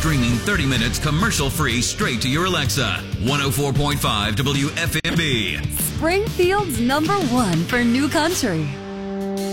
Streaming 30 minutes commercial-free straight to your Alexa. 104.5 WFMB. Springfield's #1 for new country.